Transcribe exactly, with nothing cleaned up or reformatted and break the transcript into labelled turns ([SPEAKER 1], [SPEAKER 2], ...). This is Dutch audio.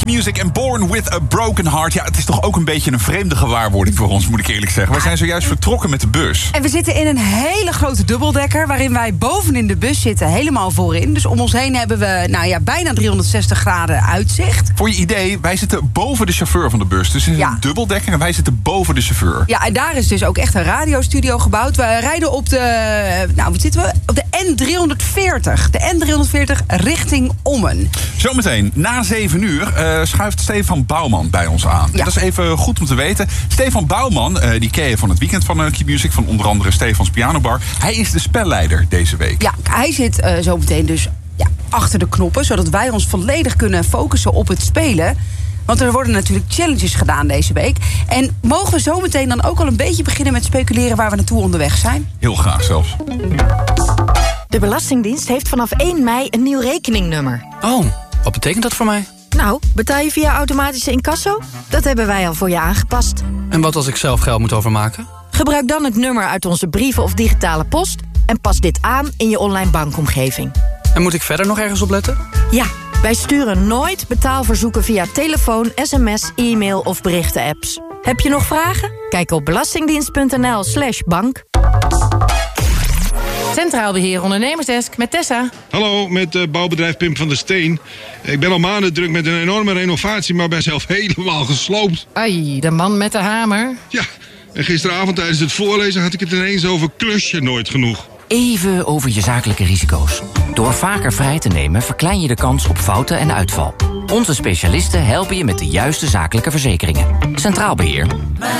[SPEAKER 1] Music en Born with a Broken Heart. Ja, het is toch ook een beetje een vreemde gewaarwording voor ons, moet ik eerlijk zeggen. We zijn zojuist vertrokken met de bus.
[SPEAKER 2] En we zitten in een hele grote dubbeldekker, waarin wij bovenin de bus zitten, helemaal voorin. Dus om ons heen hebben we nou ja, bijna driehonderdzestig graden uitzicht.
[SPEAKER 1] Voor je idee, wij zitten boven de chauffeur van de bus. Dus het is
[SPEAKER 2] Ja.
[SPEAKER 1] een dubbeldekker en wij zitten boven de chauffeur.
[SPEAKER 2] Ja, en daar is dus ook echt een radiostudio gebouwd. We rijden op de, nou, wat zitten we? Op de N driehonderdveertig. De N driehonderdveertig richting Ommen.
[SPEAKER 1] Zometeen, na zeven uur, uh, schuift Stefan Bouwman bij ons aan.
[SPEAKER 2] Ja.
[SPEAKER 1] Dat is even goed om te weten. Stefan Bouwman, uh, die ken je van het weekend van uh, Q-Music, van onder andere Stefans Pianobar. Hij is de spelleider deze week.
[SPEAKER 2] Ja, hij zit uh, zo meteen dus ja, achter de knoppen, zodat wij ons volledig kunnen focussen op het spelen. Want er worden natuurlijk challenges gedaan deze week. En mogen we zo meteen dan ook al een beetje beginnen met speculeren waar we naartoe onderweg zijn?
[SPEAKER 1] Heel graag zelfs.
[SPEAKER 3] De Belastingdienst heeft vanaf één mei een nieuw rekeningnummer.
[SPEAKER 4] Oh, wat betekent dat voor mij?
[SPEAKER 3] Nou, betaal je via automatische incasso? Dat hebben wij al voor je aangepast.
[SPEAKER 4] En wat als ik zelf geld moet overmaken?
[SPEAKER 3] Gebruik dan het nummer uit onze brieven of digitale post en pas dit aan in je online bankomgeving.
[SPEAKER 4] En moet ik verder nog ergens op letten?
[SPEAKER 3] Ja, wij sturen nooit betaalverzoeken via telefoon, sms, e-mail of berichten-apps. Heb je nog vragen? Kijk op belastingdienst.nl slash bank.
[SPEAKER 5] Centraal Beheer Ondernemersdesk met Tessa.
[SPEAKER 6] Hallo, met uh, bouwbedrijf Pim van der Steen. Ik ben al maanden druk met een enorme renovatie, maar ben zelf helemaal gesloopt.
[SPEAKER 5] Ai, de man met de hamer.
[SPEAKER 6] Ja, en gisteravond tijdens het voorlezen had ik het ineens over klusje nooit genoeg.
[SPEAKER 7] Even over je zakelijke risico's. Door vaker vrij te nemen verklein je de kans op fouten en uitval. Onze specialisten helpen je met de juiste zakelijke verzekeringen. Centraal Beheer.